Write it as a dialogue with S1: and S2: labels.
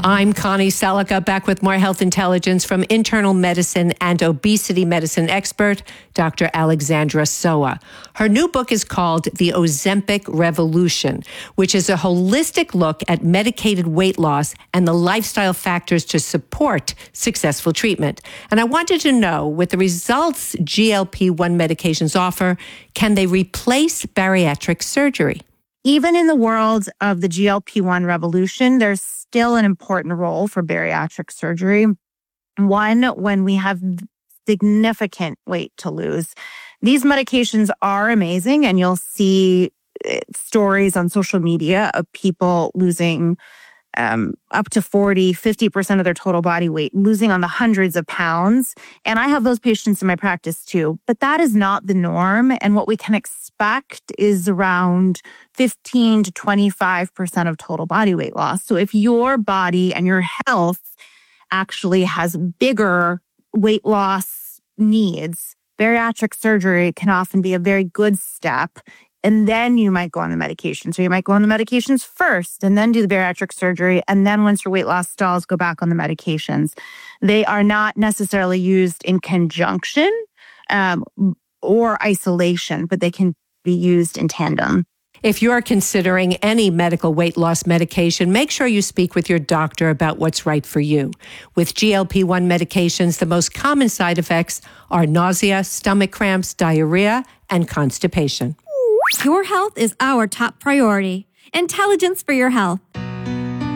S1: I'm Connie Selica, back with more health intelligence from internal medicine and obesity medicine expert, Dr. Alexandra Soa. Her new book is called The Ozempic Revolution, which is a holistic look at medicated weight loss and the lifestyle factors to support successful treatment. And I wanted to know, with the results GLP-1 medications offer, can they replace bariatric surgery?
S2: Even in the world of the GLP-1 revolution, there's still an important role for bariatric surgery. One, when we have significant weight to lose. These medications are amazing, and you'll see stories on social media of people losing up to 40, 50% of their total body weight, losing on the hundreds of pounds. And I have those patients in my practice too, but that is not the norm. And what we can expect is around 15 to 25% of total body weight loss. So if your body and your health actually has bigger weight loss needs, bariatric surgery can often be a very good step. And then you might go on the medication. So you might go on the medications first and then do the bariatric surgery. And then once your weight loss stalls, go back on the medications. They are not necessarily used in conjunction or isolation, but they can be used in tandem.
S1: If you're considering any medical weight loss medication, make sure you speak with your doctor about what's right for you. With GLP-1 medications, the most common side effects are nausea, stomach cramps, diarrhea, and constipation.
S3: Your health is our top priority. Intelligence for your health.